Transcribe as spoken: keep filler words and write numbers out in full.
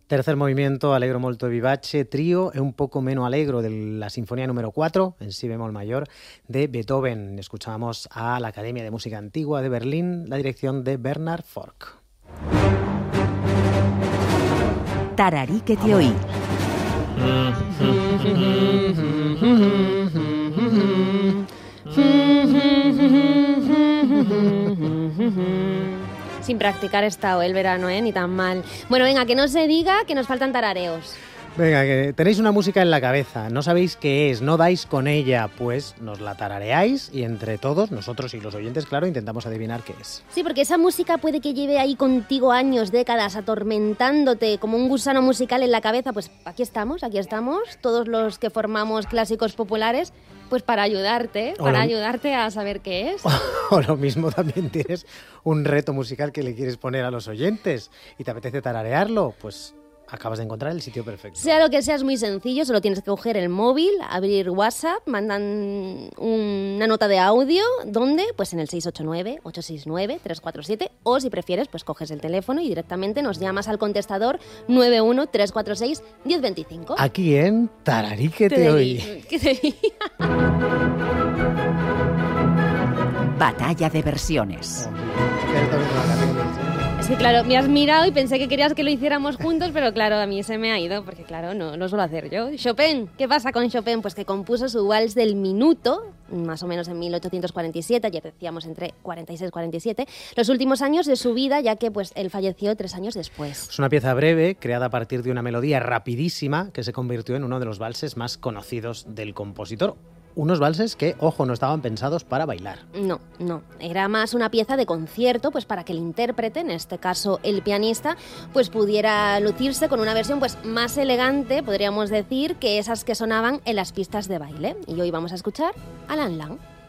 Tercer movimiento, Allegro molto vivace, trío e un poco meno allegro de la Sinfonía número cuatro, en si bemol mayor, de Beethoven. Escuchamos a la Academia de Música Antigua de Berlín, la dirección de Bernhard Forck. Tararí que te oí. Sin practicar he estado el verano, ¿eh? Ni tan mal. Bueno, venga, que no se diga que nos faltan tarareos. Venga, que tenéis una música en la cabeza, no sabéis qué es, no dais con ella, pues nos la tarareáis y entre todos, nosotros y los oyentes, claro, intentamos adivinar qué es. Sí, porque esa música puede que lleve ahí contigo años, décadas, atormentándote como un gusano musical en la cabeza. Pues aquí estamos, aquí estamos, todos los que formamos clásicos populares, pues para ayudarte, para lo... ayudarte a saber qué es. O lo mismo también tienes un reto musical que le quieres poner a los oyentes y te apetece tararearlo, pues acabas de encontrar el sitio perfecto. Sea lo que sea, es muy sencillo, solo tienes que coger el móvil, abrir WhatsApp, mandan una nota de audio, ¿dónde? Pues en el seis ocho nueve, ocho seis nueve, tres cuatro siete, o si prefieres, pues coges el teléfono y directamente nos llamas al contestador nueve uno tres cuatro seis uno cero dos cinco. Aquí en Tararí que te, te oí. ¿Qué te oí? Batalla de versiones. Es que claro, me has mirado y pensé que querías que lo hiciéramos juntos, pero claro, a mí se me ha ido, porque claro, no lo suelo hacer yo. Chopin, ¿qué pasa con Chopin? Pues que compuso su vals del minuto, más o menos en mil ochocientos cuarenta y siete, ayer decíamos entre cuarenta y seis y cuarenta y siete, los últimos años de su vida, ya que pues él falleció tres años después. Es una pieza breve, creada a partir de una melodía rapidísima, que se convirtió en uno de los valses más conocidos del compositor. Unos valses que, ojo, no estaban pensados para bailar. No, no. Era más una pieza de concierto, pues para que el intérprete, en este caso el pianista, pues pudiera lucirse con una versión pues más elegante, podríamos decir, que esas que sonaban en las pistas de baile. Y hoy vamos a escuchar a Lan Lang.